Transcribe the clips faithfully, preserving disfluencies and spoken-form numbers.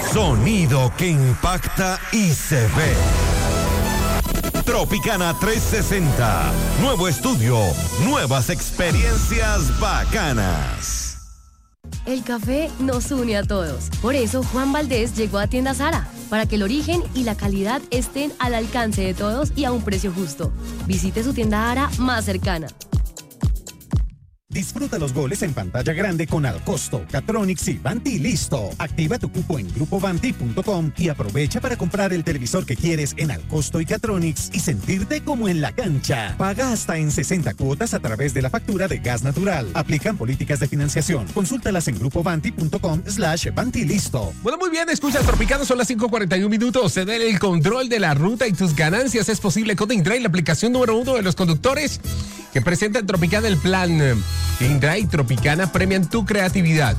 Sonido que impacta y se ve. Tropicana trescientos sesenta. Nuevo estudio, nuevas experiencias bacanas. El café nos une a todos. Por eso Juan Valdés llegó a Tienda Zara, para que el origen y la calidad estén al alcance de todos y a un precio justo. Visite su tienda Zara más cercana. Disfruta los goles en pantalla grande con Alcosto, Catronics y Vanti Listo. Activa tu cupo en grupo vanti punto com y aprovecha para comprar el televisor que quieres en Alcosto y Catronics y sentirte como en la cancha. Paga hasta en sesenta cuotas a través de la factura de gas natural. Aplican políticas de financiación. Consúltalas en grupo vanti punto com slash Vanti Listo. Bueno, muy bien, escucha Tropicana, son las cinco cuarenta y uno minutos. Ceder el control de la ruta y tus ganancias es posible con InDrive, la aplicación número uno de los conductores que presenta en Tropicana el plan. InDrive y Tropicana premian tu creatividad.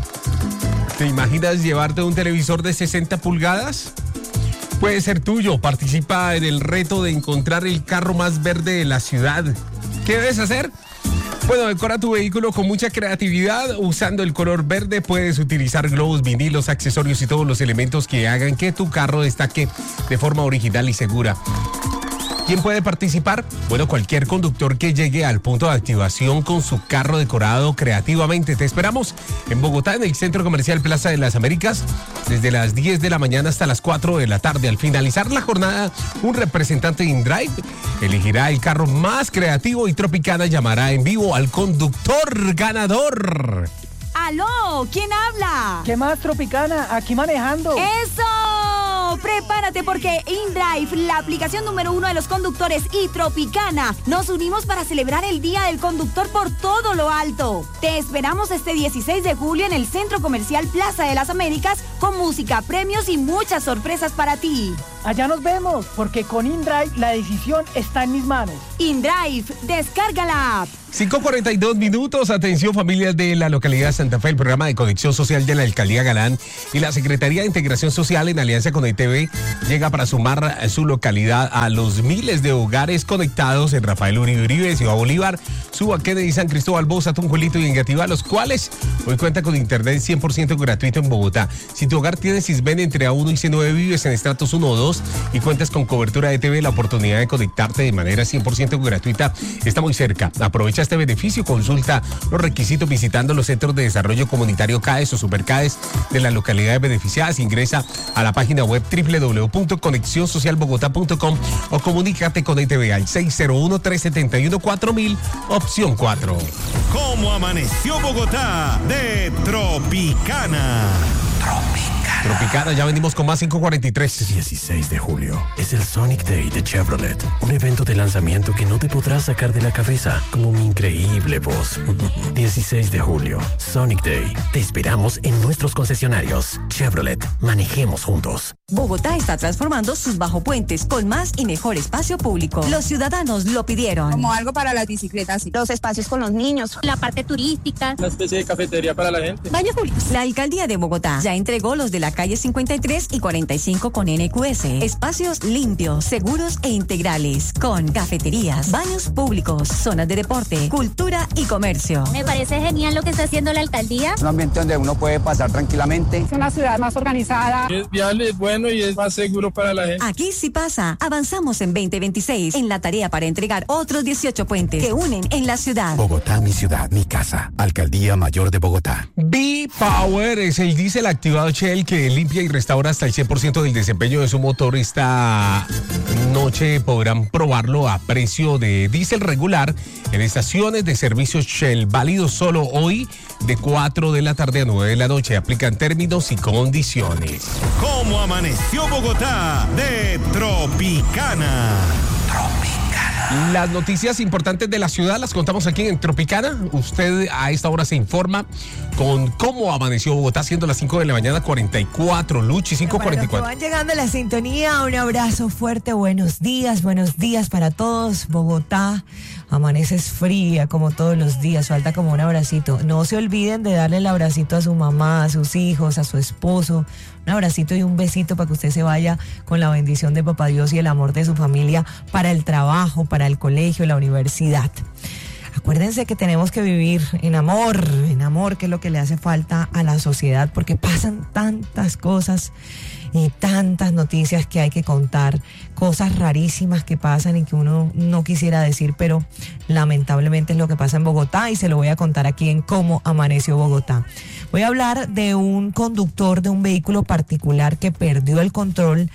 ¿Te imaginas llevarte un televisor de sesenta pulgadas? Puede ser tuyo. Participa en el reto de encontrar el carro más verde de la ciudad. ¿Qué debes hacer? Bueno, decora tu vehículo con mucha creatividad. Usando el color verde puedes utilizar globos, vinilos, accesorios y todos los elementos que hagan que tu carro destaque de forma original y segura. ¿Quién puede participar? Bueno, cualquier conductor que llegue al punto de activación con su carro decorado creativamente. Te esperamos en Bogotá, en el Centro Comercial Plaza de las Américas, desde las diez de la mañana hasta las cuatro de la tarde. Al finalizar la jornada, un representante de InDrive elegirá el carro más creativo y Tropicana llamará en vivo al conductor ganador. ¡Aló! ¿Quién habla? ¿Qué más, Tropicana? Aquí manejando. ¡Eso! Prepárate porque InDrive, la aplicación número uno de los conductores, y Tropicana nos unimos para celebrar el Día del Conductor por todo lo alto. Te esperamos este dieciséis de julio en el Centro Comercial Plaza de las Américas con música, premios y muchas sorpresas para ti. Allá nos vemos, porque con InDrive la decisión está en mis manos. InDrive, descarga la app. cinco cuarenta y dos minutos, atención familias de la localidad de Santa Fe, el programa de conexión social de la Alcaldía Galán y la Secretaría de Integración Social en alianza con E T V llega para sumar su localidad a los miles de hogares conectados en Rafael Uribe Uribe, Ciudad Bolívar, Suba, Kennedy, San Cristóbal, Bosa, Tunjuelito y Engativá, los cuales hoy cuentan con internet cien por ciento gratuito en Bogotá. Si tu hogar tiene Sisben entre A uno y C nueve, vives en estratos uno o dos y cuentas con cobertura de E T V, la oportunidad de conectarte de manera cien por ciento gratuita está muy cerca. Aprovecha este beneficio, consulta los requisitos visitando los centros de desarrollo comunitario CAES o Supercaes de las localidades beneficiadas. Ingresa a la página web doble u doble u doble u punto conexión social bogotá punto com o comunícate con E T V al seis cero uno, tres siete uno, cuatro mil, opción cuatro. ¿Cómo amaneció Bogotá? De Tropicana. Tropicana. Tropicana, ya venimos con más. Cinco cuarenta y tres. dieciséis de julio es el Sonic Day de Chevrolet, un evento de lanzamiento que no te podrás sacar de la cabeza como mi increíble voz. dieciséis de julio, Sonic Day. Te esperamos en nuestros concesionarios. Chevrolet, manejemos juntos. Bogotá está transformando sus bajopuentes con más y mejor espacio público. Los ciudadanos lo pidieron. Como algo para las bicicletas, los espacios con los niños, la parte turística, una especie de cafetería para la gente. Baños públicos. La Alcaldía de Bogotá ya entregó los de la calle cincuenta y tres y cuarenta y cinco con N Q S. Espacios limpios, seguros e integrales, con cafeterías, baños públicos, zonas de deporte, cultura y comercio. Me parece genial lo que está haciendo la alcaldía. Un ambiente donde uno puede pasar tranquilamente. Es una ciudad más organizada. Es viable, es bueno y es más seguro para la gente. Aquí sí pasa. Avanzamos en veinte veintiséis en la tarea para entregar otros dieciocho puentes que unen en la ciudad. Bogotá, mi ciudad, mi casa. Alcaldía Mayor de Bogotá. B-Power es el diésel activado Shell que limpia y restaura hasta el cien por ciento del desempeño de su motor. Esta noche podrán probarlo a precio de diésel regular en estaciones de servicio Shell, válido solo hoy de cuatro de la tarde a nueve de la noche. Aplican términos y condiciones. ¿Cómo amaneció Bogotá? De Tropicana. Tropicana. Las noticias importantes de la ciudad las contamos aquí en Tropicana. Usted a esta hora se informa con cómo amaneció Bogotá, siendo las cinco de la mañana, cuarenta y cuatro. Luchi, cinco cuarenta y cuatro. Van llegando a la sintonía, un abrazo fuerte, buenos días, buenos días para todos. Bogotá, amaneces fría como todos los días, falta como un abracito. No se olviden de darle el abracito a su mamá, a sus hijos, a su esposo. Un abracito y un besito para que usted se vaya con la bendición de Papá Dios y el amor de su familia para el trabajo, para el colegio, la universidad. Acuérdense que tenemos que vivir en amor, en amor, que es lo que le hace falta a la sociedad, porque pasan tantas cosas y tantas noticias que hay que contar, cosas rarísimas que pasan y que uno no quisiera decir, pero lamentablemente es lo que pasa en Bogotá y se lo voy a contar aquí en Cómo Amaneció Bogotá. Voy a hablar de un conductor de un vehículo particular que perdió el control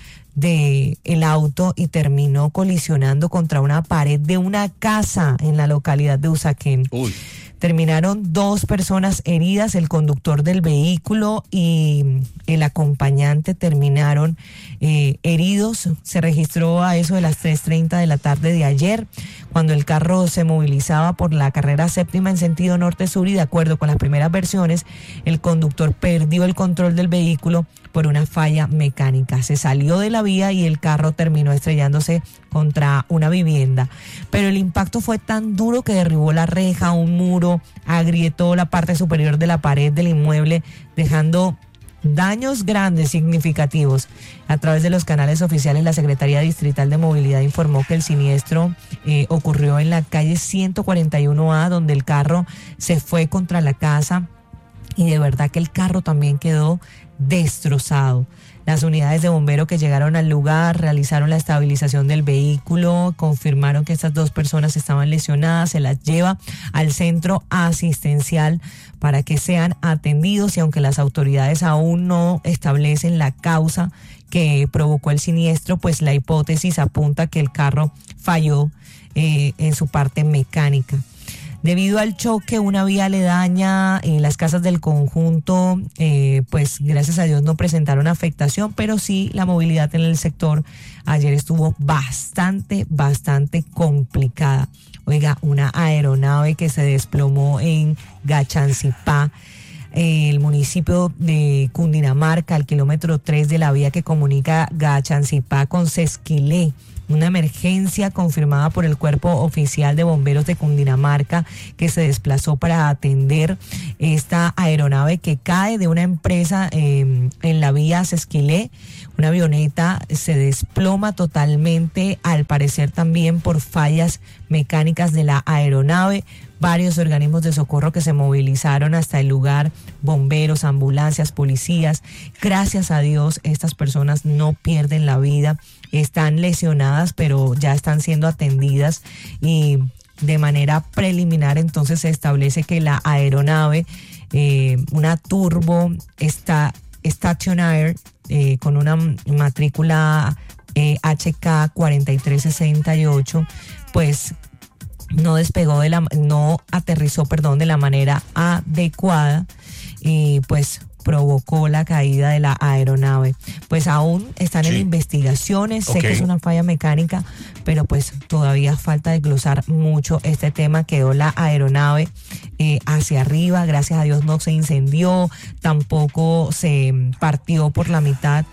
de el auto y terminó colisionando contra una pared de una casa en la localidad de Usaquén. Uy. Terminaron dos personas heridas, el conductor del vehículo y el acompañante terminaron eh, heridos. Se registró a eso de las tres treinta de la tarde de ayer, cuando el carro se movilizaba por la carrera séptima en sentido norte-sur y de acuerdo con las primeras versiones, el conductor perdió el control del vehículo por una falla mecánica. Se salió de la vía y el carro terminó estrellándose contra una vivienda. Pero el impacto fue tan duro que derribó la reja, un muro, agrietó la parte superior de la pared del inmueble, dejando daños grandes, significativos. A través de los canales oficiales, la Secretaría Distrital de Movilidad informó que el siniestro eh, ocurrió en la calle ciento cuarenta y uno A, donde el carro se fue contra la casa y de verdad que el carro también quedó destrozado. Las unidades de bomberos que llegaron al lugar realizaron la estabilización del vehículo, confirmaron que estas dos personas estaban lesionadas, se las lleva al centro asistencial para que sean atendidos y aunque las autoridades aún no establecen la causa que provocó el siniestro, pues la hipótesis apunta que el carro falló eh, en su parte mecánica. Debido al choque, una vía aledaña en las casas del conjunto, eh, pues gracias a Dios no presentaron afectación, pero sí la movilidad en el sector ayer estuvo bastante, bastante complicada. Oiga, una aeronave que se desplomó en Gachancipá, eh, el municipio de Cundinamarca, al kilómetro tres de la vía que comunica Gachancipá con Sesquilé. Una emergencia confirmada por el Cuerpo Oficial de Bomberos de Cundinamarca que se desplazó para atender esta aeronave que cae de una empresa eh, en la vía Sesquilé. Una avioneta se desploma totalmente, al parecer también por fallas mecánicas de la aeronave. Varios organismos de socorro que se movilizaron hasta el lugar, bomberos, ambulancias, policías. Gracias a Dios, estas personas no pierden la vida, están lesionadas, pero ya están siendo atendidas y de manera preliminar entonces se establece que la aeronave, eh, una turbo está Station Air, eh, con una matrícula eh, H K cuarenta y tres sesenta y ocho, pues no despegó de la, no aterrizó, perdón, de la manera adecuada y pues provocó la caída de la aeronave. Pues aún están sí. en investigaciones, okay. Sé que es una falla mecánica, pero pues todavía falta desglosar mucho este tema. Quedó la aeronave eh, hacia arriba, gracias a Dios no se incendió, tampoco se partió por la mitad.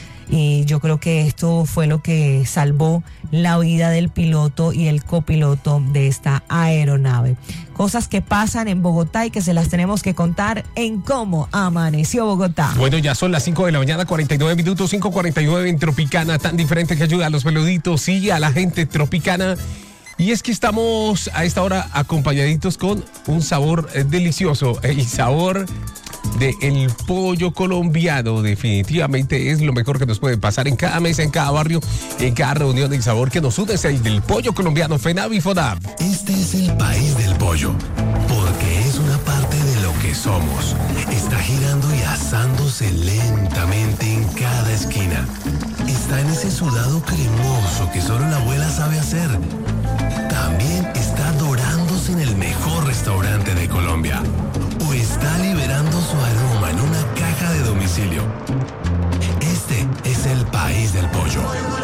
Y yo creo que esto fue lo que salvó la vida del piloto y el copiloto de esta aeronave. Cosas que pasan en Bogotá y que se las tenemos que contar en Cómo Amaneció Bogotá. Bueno, ya son las cinco de la mañana, cuarenta y nueve minutos, cinco cuarenta y nueve en Tropicana, tan diferente que ayuda a los peluditos y a la gente tropicana. Y es que estamos a esta hora acompañaditos con un sabor eh, delicioso, el sabor de el pollo colombiano. Definitivamente es lo mejor que nos puede pasar en cada mesa, en cada barrio, en cada reunión. El sabor que nos une es el del pollo colombiano. FENAV y FONAV. Este es el país del pollo, porque es una parte de lo que somos. Está girando y asándose lentamente en cada esquina. Está en ese sudado cremoso que solo la abuela sabe hacer. También está dorándose en el mejor restaurante de Colombia. O está liberando su aroma en una caja de domicilio. Este es el país del pollo.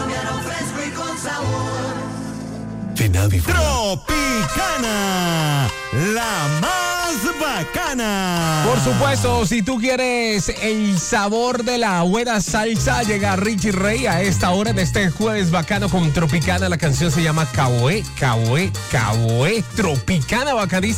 Tropicana, la más bacana. Por supuesto, si tú quieres el sabor de la buena salsa, llega Richie Rey a esta hora de este jueves bacano con Tropicana. La canción se llama Caboé, Caboé, Caboé. Tropicana, bacanísima.